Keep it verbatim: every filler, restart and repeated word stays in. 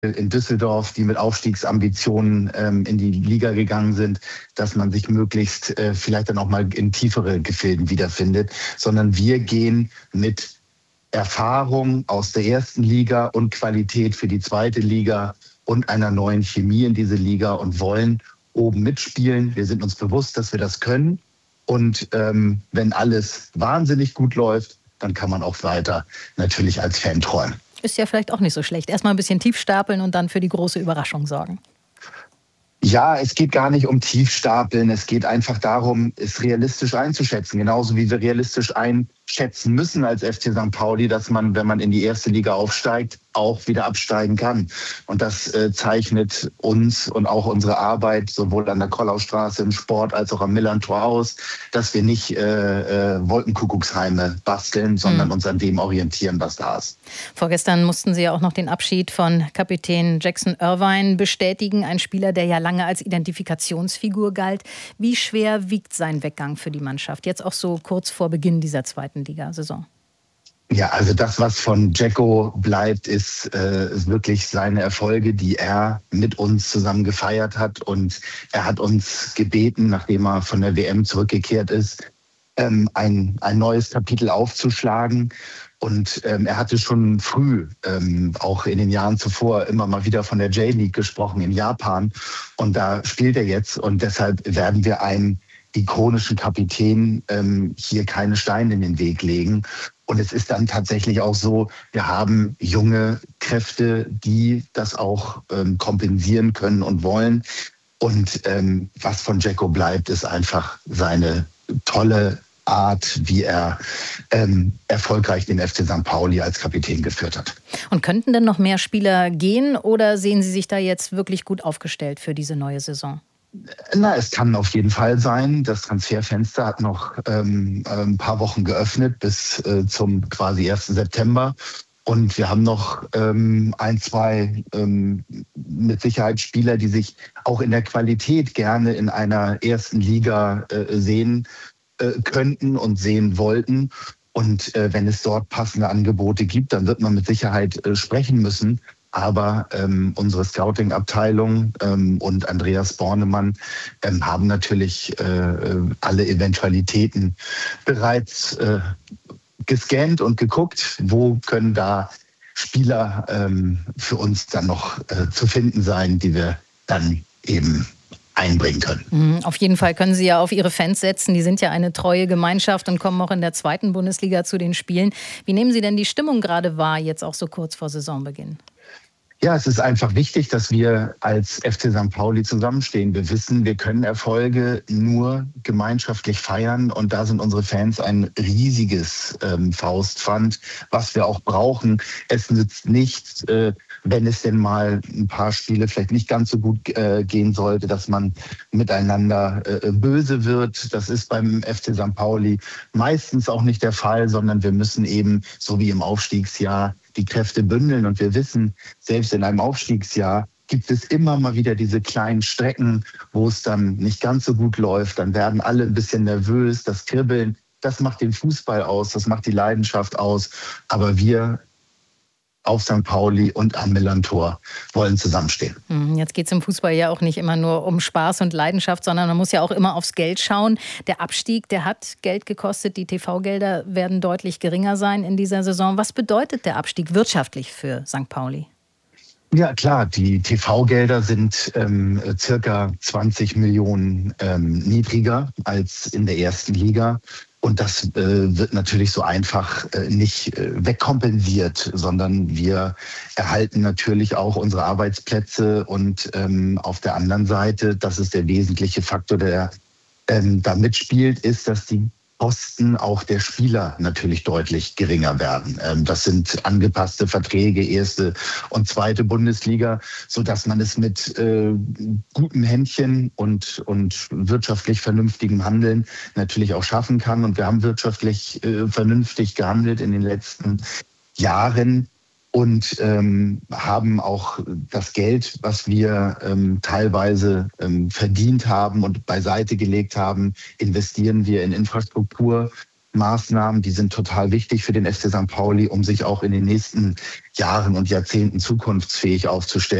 in Düsseldorf, die mit Aufstiegsambitionen ähm, in die Liga gegangen sind, dass man sich möglichst äh, vielleicht dann auch mal in tiefere Gefilden wiederfindet, sondern wir gehen mit Erfahrung aus der ersten Liga und Qualität für die zweite Liga und einer neuen Chemie in diese Liga und wollen oben mitspielen. Wir sind uns bewusst, dass wir das können. Und ähm, wenn alles wahnsinnig gut läuft, dann kann man auch weiter natürlich als Fan träumen. Ist ja vielleicht auch nicht so schlecht. Erstmal ein bisschen tief stapeln und dann für die große Überraschung sorgen. Ja, es geht gar nicht um Tiefstapeln. Es geht einfach darum, es realistisch einzuschätzen. Genauso wie wir realistisch einschätzen müssen als F C Sankt Pauli, dass man, wenn man in die erste Liga aufsteigt, auch wieder absteigen kann. Und das äh, zeichnet uns und auch unsere Arbeit sowohl an der Kollaustraße im Sport als auch am Millantor aus, dass wir nicht äh, äh, Wolkenkuckucksheime basteln, sondern mhm. uns an dem orientieren, was da ist. Vorgestern mussten Sie ja auch noch den Abschied von Kapitän Jackson Irvine bestätigen, ein Spieler, der ja lange als Identifikationsfigur galt. Wie schwer wiegt sein Weggang für die Mannschaft, jetzt auch so kurz vor Beginn dieser zweiten Liga-Saison? Ja, also das, was von Jacko bleibt, ist, äh, ist wirklich seine Erfolge, die er mit uns zusammen gefeiert hat. Und er hat uns gebeten, nachdem er von der W M zurückgekehrt ist, ähm, ein, ein neues Kapitel aufzuschlagen. Und ähm, er hatte schon früh, ähm, auch in den Jahren zuvor, immer mal wieder von der J-League gesprochen in Japan. Und da spielt er jetzt. Und deshalb werden wir einem ikonischen Kapitän ähm, hier keine Steine in den Weg legen. Und es ist dann tatsächlich auch so, wir haben junge Kräfte, die das auch ähm, kompensieren können und wollen. Und ähm, was von Jacko bleibt, ist einfach seine tolle Art, wie er ähm, erfolgreich den F C Sankt Pauli als Kapitän geführt hat. Und könnten denn noch mehr Spieler gehen oder sehen Sie sich da jetzt wirklich gut aufgestellt für diese neue Saison? Na, es kann auf jeden Fall sein. Das Transferfenster hat noch ähm, ein paar Wochen geöffnet bis äh, zum quasi ersten September. Und wir haben noch ähm, ein, zwei ähm, mit Sicherheit Spieler, die sich auch in der Qualität gerne in einer ersten Liga äh, sehen äh, könnten und sehen wollten. Und äh, wenn es dort passende Angebote gibt, dann wird man mit Sicherheit äh, sprechen müssen. Aber ähm, unsere Scouting-Abteilung ähm, und Andreas Bornemann ähm, haben natürlich äh, alle Eventualitäten bereits äh, gescannt und geguckt, wo können da Spieler ähm, für uns dann noch äh, zu finden sein, die wir dann eben einbringen können. Auf jeden Fall können Sie ja auf Ihre Fans setzen. Die sind ja eine treue Gemeinschaft und kommen auch in der zweiten Bundesliga zu den Spielen. Wie nehmen Sie denn die Stimmung gerade wahr, jetzt auch so kurz vor Saisonbeginn? Ja, es ist einfach wichtig, dass wir als F C Sankt Pauli zusammenstehen. Wir wissen, wir können Erfolge nur gemeinschaftlich feiern und da sind unsere Fans ein riesiges ähm, Faustpfand, was wir auch brauchen. Es nützt nichts, äh, wenn es denn mal ein paar Spiele vielleicht nicht ganz so gut äh, gehen sollte, dass man miteinander äh, böse wird. Das ist beim F C Sankt Pauli meistens auch nicht der Fall, sondern wir müssen eben, so wie im Aufstiegsjahr, die Kräfte bündeln. Und wir wissen, selbst in einem Aufstiegsjahr gibt es immer mal wieder diese kleinen Strecken, wo es dann nicht ganz so gut läuft. Dann werden alle ein bisschen nervös, das Kribbeln, das macht den Fußball aus, das macht die Leidenschaft aus. Aber wir auf Sankt Pauli und am Millantor wollen zusammenstehen. Jetzt geht es im Fußball ja auch nicht immer nur um Spaß und Leidenschaft, sondern man muss ja auch immer aufs Geld schauen. Der Abstieg, der hat Geld gekostet. Die T V-Gelder werden deutlich geringer sein in dieser Saison. Was bedeutet der Abstieg wirtschaftlich für Sankt Pauli? Ja klar, die T V-Gelder sind ähm, circa zwanzig Millionen ähm, niedriger als in der ersten Liga. Und das äh, wird natürlich so einfach äh, nicht äh, wegkompensiert, sondern wir erhalten natürlich auch unsere Arbeitsplätze. Und ähm, auf der anderen Seite, das ist der wesentliche Faktor, der ähm, da mitspielt, ist, dass die Kosten auch der Spieler natürlich deutlich geringer werden. Ähm, das sind angepasste Verträge, erste und zweite Bundesliga, sodass man es mit äh, gutem Händchen und, und wirtschaftlich vernünftigem Handeln natürlich auch schaffen kann. Und wir haben wirtschaftlich äh, vernünftig gehandelt in den letzten Jahren und ähm, haben auch das Geld, was wir ähm, teilweise ähm, verdient haben und beiseite gelegt haben, investieren wir in Infrastruktur. Maßnahmen, die sind total wichtig für den F C Sankt Pauli, um sich auch in den nächsten Jahren und Jahrzehnten zukunftsfähig aufzustellen.